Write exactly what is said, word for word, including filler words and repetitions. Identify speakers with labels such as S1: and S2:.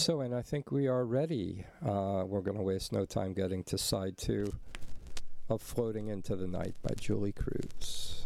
S1: So, and I think we are ready. Uh, we're going to waste no time getting to side two of Floating into the Night by Julie Cruz.